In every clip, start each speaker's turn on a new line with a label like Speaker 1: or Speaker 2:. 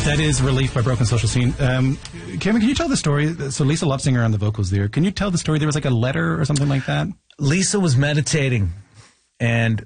Speaker 1: That is Relief by Broken Social Scene. Kevin, can you tell the story? So Lisa Lopsinger on the vocals there. Can you tell the story? There was like a letter or something like that?
Speaker 2: Lisa was meditating and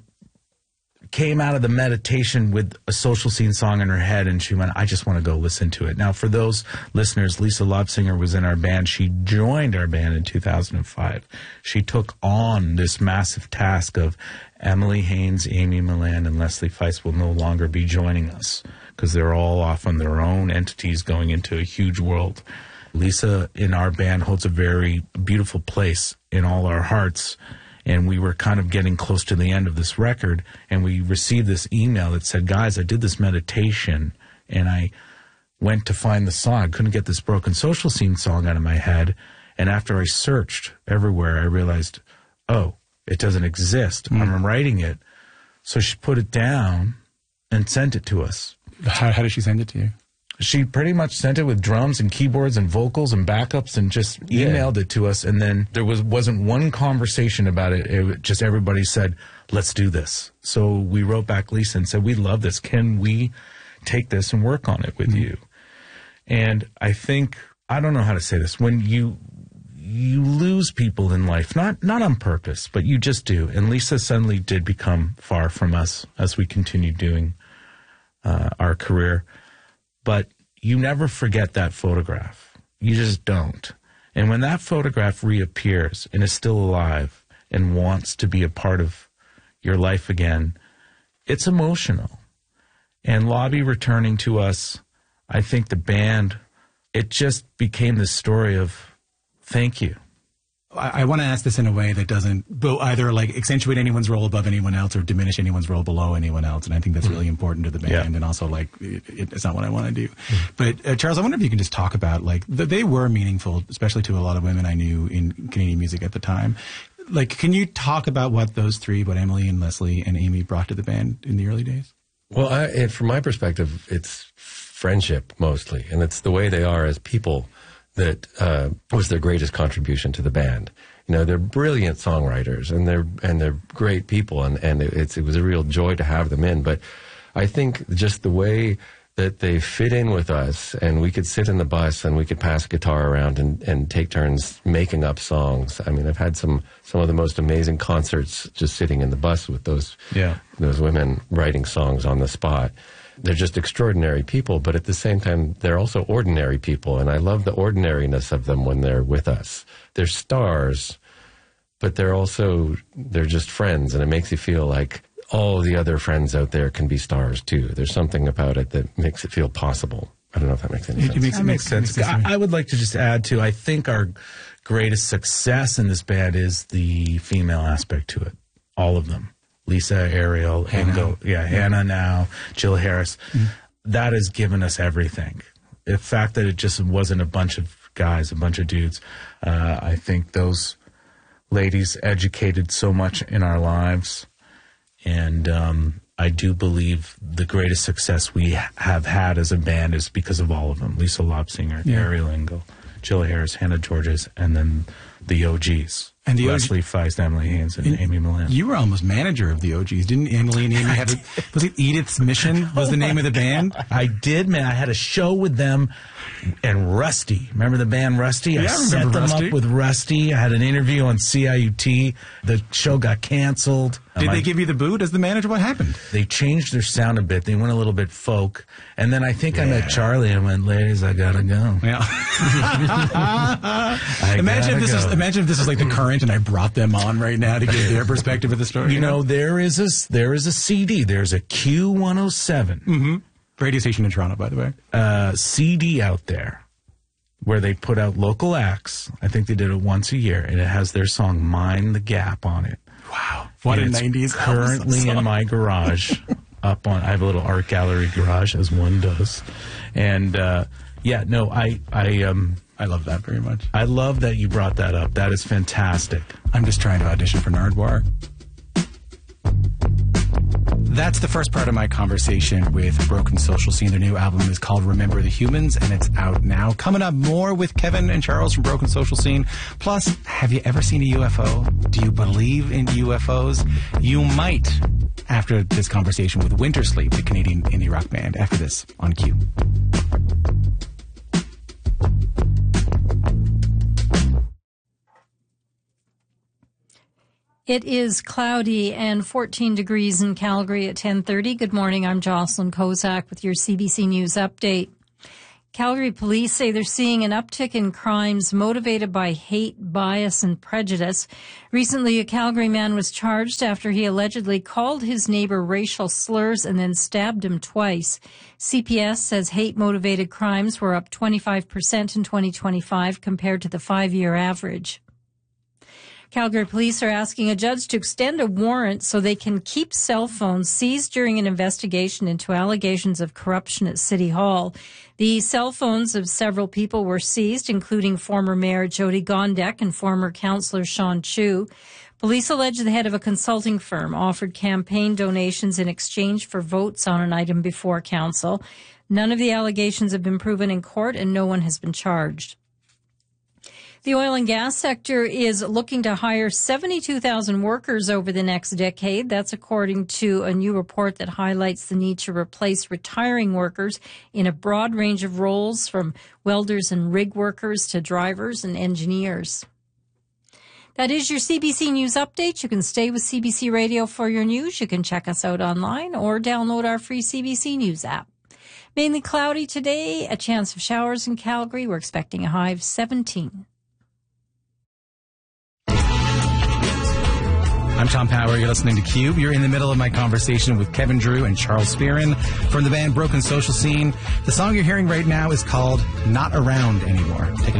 Speaker 2: came out of the meditation with a Social Scene song in her head, and she went, I just want to go listen to it. Now, for those listeners, Lisa Lopsinger was in our band. She joined our band in 2005. She took on this massive task of Emily Haines, Amy Milland, and Leslie Feist will no longer be joining us because they're all off on their own entities going into a huge world. Lisa in our band holds a very beautiful place in all our hearts. And we were kind of getting close to the end of this record, and we received this email that said, guys, I did this meditation, and I went to find the song. I couldn't get this Broken Social Scene song out of my head. And after I searched everywhere, I realized, oh, it doesn't exist. I'm writing it. So she put it down and sent it to us.
Speaker 1: How did she send it to you?
Speaker 2: She pretty much sent it with drums and keyboards and vocals and backups and just emailed it to us. And then there wasn't one conversation about it. It just everybody said, let's do this. So we wrote back Lisa and said, we love this. Can we take this and work on it with you? And I think, I don't know how to say this, when you lose people in life, not on purpose, but you just do. And Lisa suddenly did become far from us as we continued doing our career. But you never forget that photograph. You just don't. And when that photograph reappears and is still alive and wants to be a part of your life again, it's emotional. And Lobby returning to us, I think the band, it just became this story of thank you.
Speaker 1: I want to ask this in a way that doesn't either like accentuate anyone's role above anyone else or diminish anyone's role below anyone else. And I think that's really important to the band. And also like it's not what I want to do. But Charles, I wonder if you can just talk about like they were meaningful, especially to a lot of women I knew in Canadian music at the time. Like, can you talk about what those three, what Emily and Leslie and Amy brought to the band in the early days?
Speaker 3: Well, and from my perspective, it's friendship mostly. And it's the way they are as people that was their greatest contribution to the band. You know, they're brilliant songwriters and they're great people, and it was a real joy to have them in. But I think just the way that they fit in with us, and we could sit in the bus and we could pass a guitar around and take turns making up songs. I mean, I've had some of the most amazing concerts just sitting in the bus with those women writing songs on the spot. They're just extraordinary people, but at the same time, they're also ordinary people, and I love the ordinariness of them when they're with us. They're stars, but they're just friends, and it makes you feel like all the other friends out there can be stars too. There's something about it that makes it feel possible. I don't know if that makes any sense.
Speaker 2: It makes sense. I would like to just add to, I think our greatest success in this band is the female aspect to it. All of them. Lisa, Ariel, Hannah now, Jill Harris. That has given us everything. The fact that it just wasn't a bunch of guys, a bunch of dudes, I think those ladies educated so much in our lives. And I do believe the greatest success we have had as a band is because of all of them. Lisa Lopsinger, Ariel Engel, Jill Harris, Hannah Georges, and then the OGs. And the Leslie Feist, Emily Haines, and Amy Milland.
Speaker 1: You were almost manager of the OGs. Didn't Emily and Amy have was it Edith's Mission was the name of the band?
Speaker 2: I did, man. I had a show with them and Rusty. Remember the band Rusty?
Speaker 1: Yeah,
Speaker 2: I set them up with Rusty. I had an interview on CIUT. The show got canceled.
Speaker 1: Did they give you the boot as the manager? What happened?
Speaker 2: They changed their sound a bit. They went a little bit folk. And then I think I met Charlie and went, ladies, I gotta go.
Speaker 1: Yeah. Imagine if this is like the current and I brought them on right now to give their perspective of the story.
Speaker 2: You know, there is a CD. There's a Q107.
Speaker 1: Radio station in Toronto, by the way.
Speaker 2: CD out there where they put out local acts. I think they did it once a year, and it has their song Mind the Gap on it.
Speaker 1: Wow. What a 90s
Speaker 2: currently in my garage. I have a little art gallery garage, as one does. And, I
Speaker 1: love that very much.
Speaker 2: I love that you brought that up. That is fantastic.
Speaker 1: I'm just trying to audition for Nardwuar. That's the first part of my conversation with Broken Social Scene. Their new album is called Remember the Humans, and it's out now. Coming up, more with Kevin and Charles from Broken Social Scene. Plus, have you ever seen a UFO? Do you believe in UFOs? You might, after this conversation with Wintersleep, the Canadian indie rock band. After this, on Q.
Speaker 4: It is cloudy and 14 degrees in Calgary at 10:30. Good morning. I'm Jocelyn Kozak with your CBC News update. Calgary police say they're seeing an uptick in crimes motivated by hate, bias, and prejudice. Recently, a Calgary man was charged after he allegedly called his neighbor racial slurs and then stabbed him twice. CPS says hate-motivated crimes were up 25% in 2025 compared to the 5-year average. Calgary police are asking a judge to extend a warrant so they can keep cell phones seized during an investigation into allegations of corruption at City Hall. The cell phones of several people were seized, including former Mayor Jody Gondek and former Councillor Sean Chu. Police allege the head of a consulting firm offered campaign donations in exchange for votes on an item before council. None of the allegations have been proven in court and no one has been charged. The oil and gas sector is looking to hire 72,000 workers over the next decade. That's according to a new report that highlights the need to replace retiring workers in a broad range of roles, from welders and rig workers to drivers and engineers. That is your CBC News update. You can stay with CBC Radio for your news. You can check us out online or download our free CBC News app. Mainly cloudy today, a chance of showers in Calgary. We're expecting a high of 17.
Speaker 1: I'm Tom Power. You're listening to Cube. You're in the middle of my conversation with Kevin Drew and Charles Spearin from the band Broken Social Scene. The song you're hearing right now is called Not Around Anymore. Take a